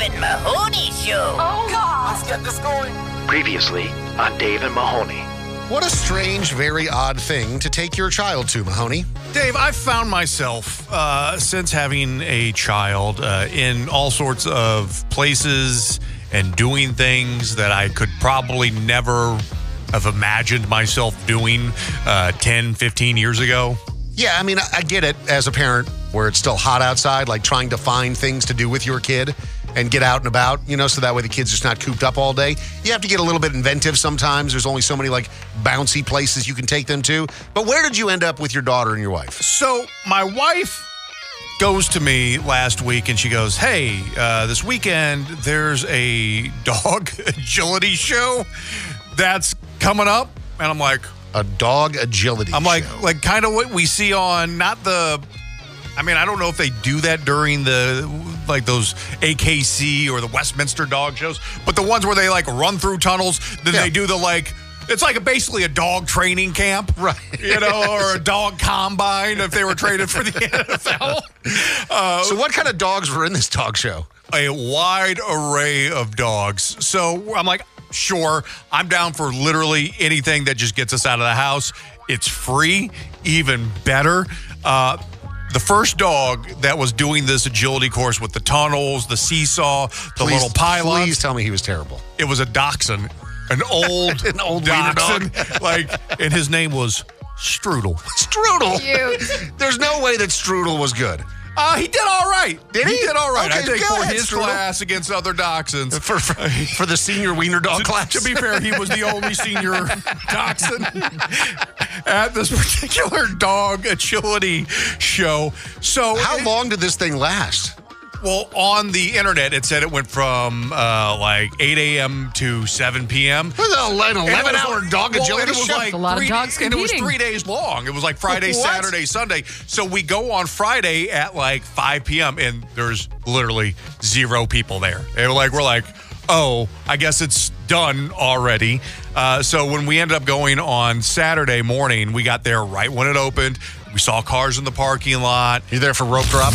and Mahoney Show. Oh, God. Let's get this going. Previously on Dave and Mahoney. What a strange, very odd thing to take your child to, Mahoney. Dave, I've found myself, since having a child, in all sorts of places and doing things that I could probably never have imagined myself doing 10, 15 years ago. Yeah, I mean, I get it as a parent where it's still hot outside, like trying to find things to do with your kid and get out and about, so that way the kid's just not cooped up all day. You have to get a little bit inventive sometimes. There's only so many, bouncy places you can take them to. But where did you end up with your daughter and your wife? So my wife goes to me last week and she goes, hey, this weekend there's a dog agility show that's coming up. And I'm like, a dog agility show. like kind of what we see on I don't know if they do that during those AKC or the Westminster dog shows, but the ones where they run through tunnels, then they do it's basically a dog training camp, right? Or a dog combine if they were traded for the NFL. So what kind of dogs were in this dog show? A wide array of dogs. So I'm like, sure, I'm down for literally anything that just gets us out of the house. It's free, even better. The first dog that was doing this agility course with the tunnels, the seesaw, little pylons. Please tell me he was terrible. It was a dachshund, an old dachshund, and his name was Strudel. Strudel? Cute. There's no way that Strudel was good. He did all right. Did he? He did all right. Okay, I think go for ahead, his Strudel. class against other dachshunds. For the senior wiener dog class. To be fair, he was the only senior dachshund at this particular dog agility show. So how long did this thing last? Well, on the internet, it said it went from 8 a.m. to 7 p.m. It was an 11-hour dog agility show. Like a lot of dogs and competing. it was 3 days long. It was like Friday, What? Saturday, Sunday. So we go on Friday at 5 p.m. and there's literally 0 people there. And we're like, oh, I guess it's done already. So when we ended up going on Saturday morning, we got there right when it opened. We saw cars in the parking lot. You there for rope drop?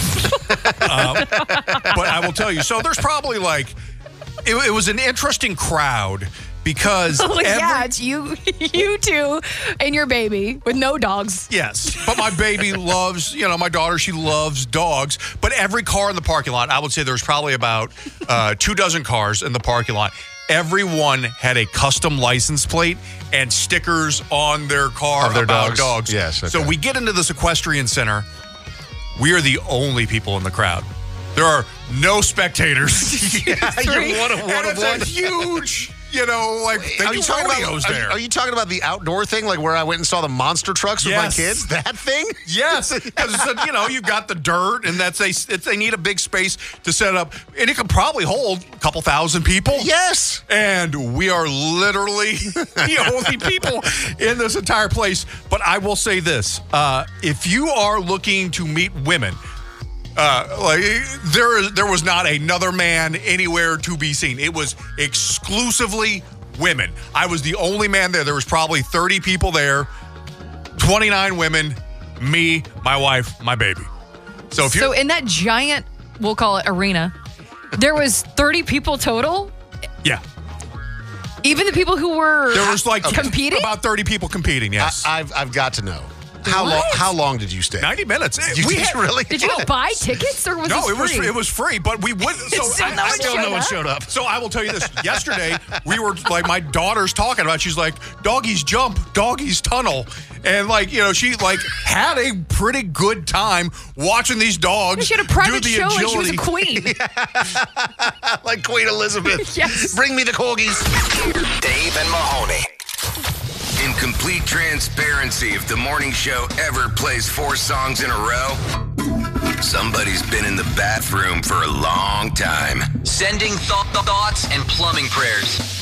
But I will tell you, so there's probably it was an interesting crowd because it's you two and your baby with no dogs. Yes, but my baby loves, my daughter, she loves dogs. But every car in the parking lot, I would say there's probably about 24 cars in the parking lot. Everyone had a custom license plate and stickers on their car of their about dogs. Yes. Okay. So we get into this equestrian center. We are the only people in the crowd. There are no spectators. You're one of And it's a huge, they do rodeos there. Are you talking about the outdoor thing, where I went and saw the monster trucks with my kids? That thing? Yes, because you've got the dirt, and they need a big space to set up, and it could probably hold a couple thousand people. Yes, and we are literally the only people in this entire place. But I will say this: if you are looking to meet women. There was not another man anywhere to be seen. It was exclusively women. I was the only man there. There was probably 30 people there, 29 women, me, my wife, my baby. So in that giant, we'll call it arena, there was 30 people total? Yeah. Even the people who were there was competing? About 30 people competing, yes. I've got to know. How long did you stay? 90 minutes. Really? Did you buy tickets or was it free? It was free, but we wouldn't. So Still no one showed up. So I will tell you this. Yesterday, we were my daughter's talking about, she's like, doggies jump, doggies tunnel. And she had a pretty good time watching these dogs. She had a private do the show agility. like she was a queen. Like Queen Elizabeth. Yes. Bring me the corgis. Dave and Mahoney. In complete transparency, if the morning show ever plays 4 songs in a row, somebody's been in the bathroom for a long time. Sending thoughts and plumbing prayers.